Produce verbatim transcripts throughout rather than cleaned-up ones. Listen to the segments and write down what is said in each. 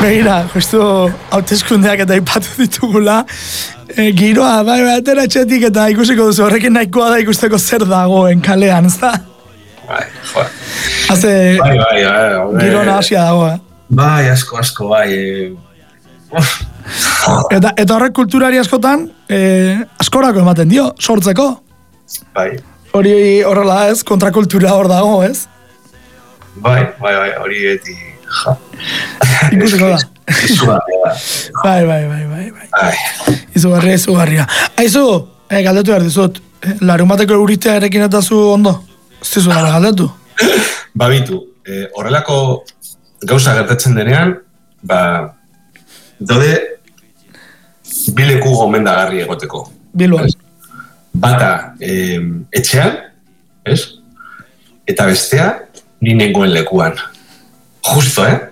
Begira, justu hauteskundeak eta ipatu ditugula, e, giroa, bai, batera etxetik eta ikusiko duzu, horrekin nahikoa da ikusteko zer dagoen kalean, ez da? Bai, joa. Haze, bai, bai, bai, giro nahasia dago, eh? Bai, asko, asko, bai. Eh. eta, eta horrek kulturari askotan, eh, askorako ematen dio, sortzeko. Bai. Hori horrela ez, kontrakultura hor dago, ez? Bai, bai, bai, hori beti, ja. Ikusiko da. Izugarria. Bai, bai, bai, bai, bai. Bai. Izugarria, izugarria. Aizu, eh, galdetu behar dizut, eh, larun bateko euritea erekin eta zu ondo? Ez dizu gara galdetu? Babitu, eh, horrelako gauza gertatzen denean, ba, daude bileku gomendagarri egoteko. Biluan. Bata eh, etxean, ez? Eta bestea, ni nengoen lekuan. Justo, eh?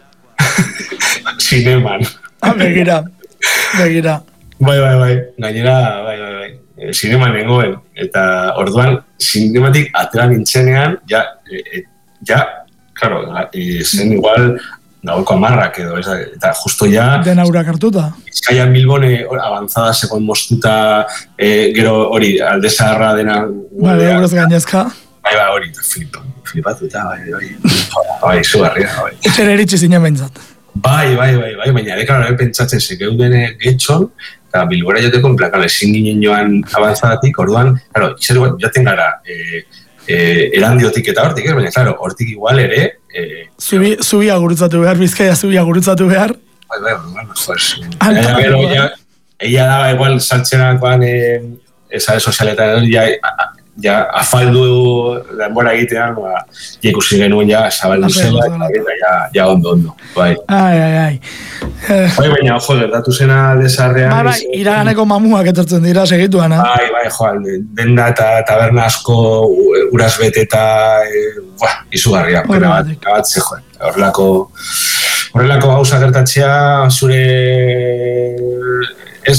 Zineman. Ah, begira, begira. Bai, bai, bai. Gainera, bai, bai, bai. E, zineman nengoen. Eta orduan, zinematik atera nintzenean, ja, e, ja, claro, e, zen igual gaueko amarrak edo, ez, eta justo ja... Den aurak hartuta. Bizkaian Bilbone avanzada segon mostuta, e, gero hori, alde zaharra dena... Bai, eurez gainezka. Bai, bai, hori, flipa, flipatu eta, bai, bai, bai, izugarria, bai. Etxera eritxe zinen behintzat. Bai, bai, bai, bai, baina ere, karo, pentsatzen zekeuden getxon, eta Bilbora joteko, en plan, karo, ezin ginen joan avanzadatik, orduan, karo, izan jaten gara, e, e, erandiotik eta hortik, baina, karo, hortik igual ere... E, Zubi, zubia gurutzatu behar, Bizkaia zubia gurutzatu behar. Bai, bai, bueno, pues... Eta, gero, ja, ella daba igual saltzenakoan, eh, esa sozialetan, ja, ja, afaldu denbora egitean, ba, ja ikusi genuen ja, zabaldu zela, eta ja, ja ondo, ondo, bai. Ai, ai, ai. Eh. Bai, baina, ojo, gertatu zena desarrean... Bai, bai, iraganeko mamuak etortzen dira segituan, eh? Bai, bai, jo, denda eta taberna asko uraz bete eta, eh, buah, izugarria, pena bat, bat ze, jo, horrelako... Horrelako gauza gertatzea, zure... Ez...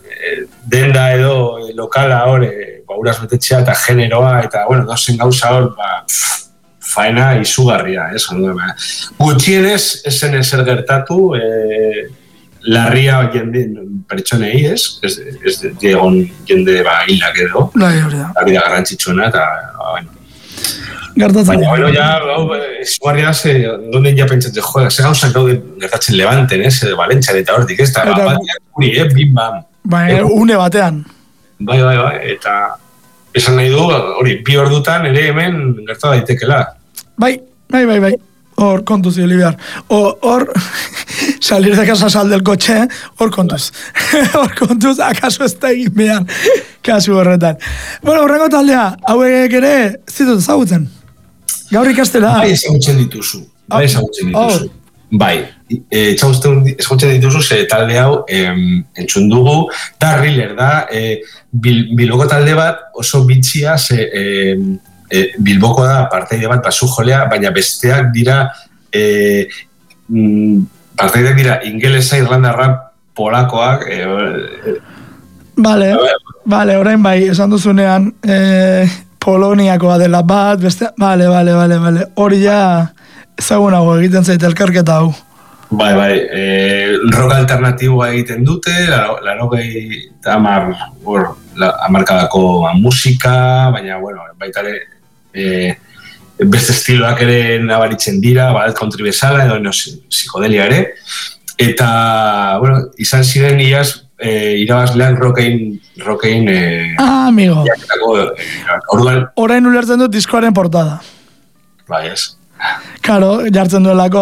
denda edo lokala hori, ba, uraz betetxea eta generoa, eta, bueno, dozen gauza hor, ba, faena izugarria, ez? Gutxienez, esen ezer gertatu, e, larria jende pertsonei, ez? Ez, ez diegon jende, ba, hilak edo. Bai, hori da. Larria garrantzitsuna, eta, ba, bueno. Gertatzen. Baina, bueno, ja, izugarria, ze, donen ja pentsatzen, joder, ze gauzak daude gertatzen Levanten, ez? Valentzia eta hortik, ez? Eta, ba, guri, eh, bim, bam. Bai, une batean. Bai, bai, bai, eta esan nahi du, hori, bi ordutan ere hemen gerta daitekela. Bai, bai, bai, bai. Hor, kontuz, Oliviar. Hor, salir de casa, sal del coche, hor kontuz. Hor kontuz, akaso ez da egin behar. Kasu horretan. Bueno, horrengo taldea, hauek ere, zitut ezagutzen. Gaur ikastela. Bai, ezagutzen dituzu. Bai, ezagutzen dituzu. Bai, etxauzten ezagutzen dituzu, ze talde hau em, entzun dugu, da thriller da, e, bil, Bilboko talde bat oso bitxia, ze e, e, Bilboko da parteide bat basu jolea, baina besteak dira, e, mm, parteideak dira ingelesa, irlandarra, polakoak. E, e, Vale, vale, orain bai, esan duzunean, e, Poloniakoa dela bat, beste, vale, vale, vale, vale, hori ja... Ezagunago egiten zaite elkarketa hau. Bai, bai, e, rock alternatiboa egiten dute, laro gehi eta amar, bueno, amarkadako musika, baina, bueno, baita ere, e, beste estiloak ere nabaritzen dira, bat country bezala, edo no, psikodelia ere, eta, bueno, izan ziren iaz, e, irabazleak rockein, rockein, e, ah, amigo. Jaketako, e, orduan... Orain ulertzen dut diskoaren portada. Bai, ez. Karo, jartzen duelako...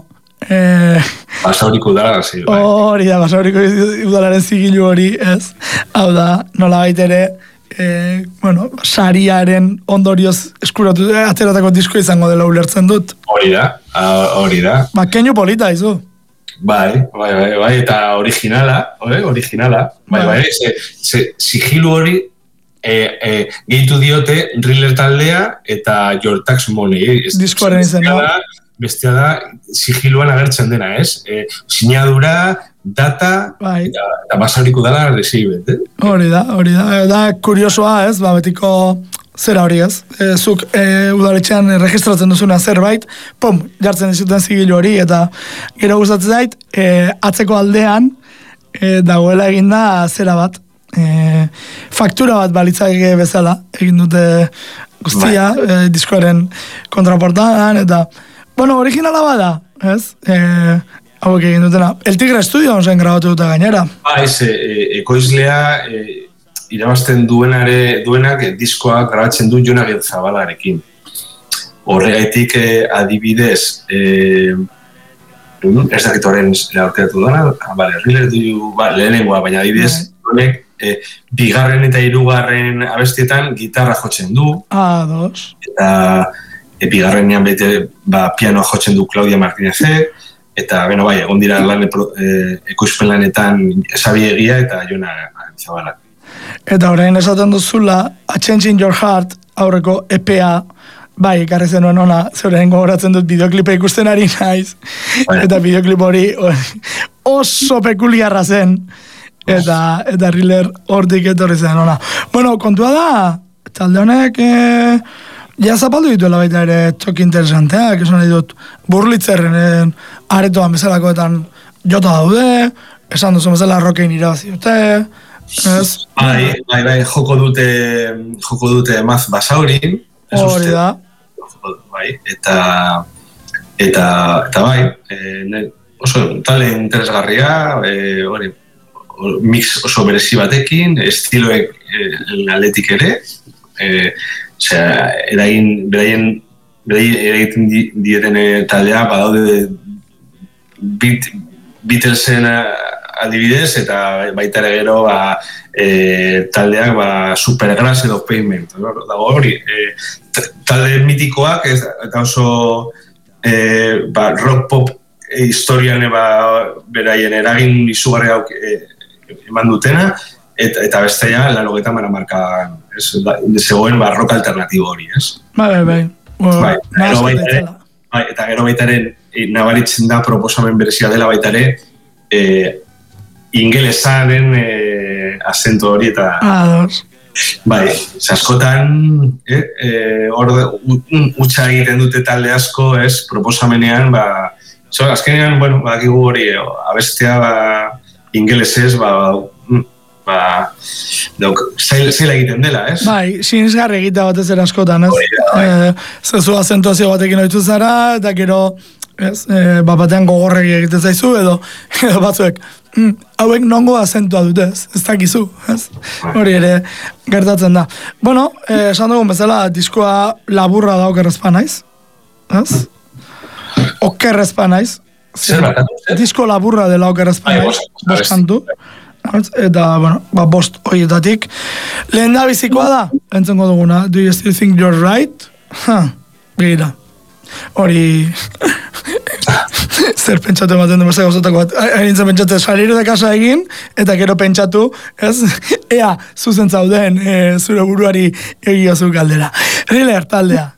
Eh, Basauriko udala, zi, bai. Hori da, Basauriko udalaren zigilu hori, ez? Hau da, nola baitere, eh, bueno, sariaren ondorioz eskuratu, eh, ateratako disko izango dela ulertzen dut. Hori da, hori da. Ba, keinu polita, izu. Bai, bai, bai, bai, eta originala, oi, originala. Bai, bai, ze, ze, sigilu hori, E, e, gehitu diote thriller taldea eta Your Tax Money. Diskoaren izan da. Bestea da, sigiluan agertzen dena, ez? E, sinadura, data, bai. eta, eta basauriko dala receivet, eh? Hori da, hori da. Da, kuriosoa, ez? Ba, betiko zera hori ez, e, zuk e, udaletxean registratzen duzuna zerbait, pum, jartzen dizuten zigilu hori, eta gero gustatzen zait, e, atzeko aldean, e, dagoela eginda zera bat, e, faktura bat balitzake bezala, egin dute guztia, e, diskoaren kontraportan, eta, bueno, originala bada, ez, e, hauek egin dutena. El Tigre Studio zen grabatu dute gainera. Ba, ez, e, ekoizlea, e, irabazten duenare, duenak e, diskoak grabatzen du Jon Agirrezabalarekin. Horregaitik e, adibidez, e, ez dakit horren aurkeratu dena, bale, Riller du, ba, lehenengoa, baina adibidez, honek, e, bigarren eta hirugarren abestietan gitarra jotzen du. Ah, dos. Eta e, bigarrenean bete, ba, pianoa jotzen du Claudia Martinezek, eta, beno, bai, egon dira lan, e, ekoizpen lanetan Xabi Egia eta Jon Agirrezabalak. Eta orain esaten duzula, A Change in Your Heart, aurreko E P A, bai, ekarri zenuen ona, zeuren gogoratzen dut bideoklipa ikusten ari naiz, eta bideoklip hori oso pekuliarra zen, eta, eta Riller hortik etorri zen ona. Bueno, kontua da, talde honek, e, ja zapaldu dituela baita ere txoki interesanteak, esan nahi dut, Burlitzerren aretoan bezalakoetan jota daude, esan duzu bezala rokein irabazi dute, ez? Bai, bai, bai, joko dute, joko dute Maz Basaurin, hori da. Bai, eta, eta, eta bai, e, oso talde interesgarria, e, hori, mix oso berezi batekin, estiloek e, aldetik ere, e, osea, eragin, beraien, beraien eragiten dieten taldea, badaude Beat, Beatlesen adibidez, eta baita ere gero ba, e, taldeak ba, Supergrass edo Pavement. Dago hori, e, talde mitikoak, ez, eta oso e, ba, rock pop e, historian ba, beraien eragin izugarri hauk e, eman dutena, eta, eta bestea larogeita mara markadan, ez, da, zegoen ba, rock alternatibo hori, ez? Bai, bai, bai. Well, bai, gero baita ere, bai, eta gero baita ere e, nabaritzen da proposamen berezia dela baita ere, e, ingelesaren e, asento hori eta... Ados. Bai, askotan, eh, eh, utxa egiten dute talde asko, ez, proposamenean, ba, so, azkenean, bueno, bakigu hori, abestea, ba, ingelesez, ba, ba, dauk, zail, zaila egiten dela, ez? Bai, sinisgarri egitea batez ere askotan, ez? Bai. E, zezu azentuazio batekin oitu zara, eta gero, ez, e, batean gogorregi egiten zaizu, edo, edo batzuek, mm, hauek nongo azentua dute, ez, ez dakizu, ez? Hori ere gertatzen da. Bueno, eh, esan dugun bezala, diskoa laburra da okerrezpa naiz, ez? Okerrezpa naiz. Zer bat, disko laburra dela okerrezpa naiz, bost kantu. Eta, bueno, ba, bost horietatik. Lehen da bizikoa da, entzengo duguna, Do you still think you're right? Ha, begira. Hori... zer pentsatu ematen du beste gauzatako bat. Hain nintzen pentsatu, salir de casa egin, eta gero pentsatu, ez? Ea, zuzen zauden, e, zure buruari egia zu galdera. Riller, taldea.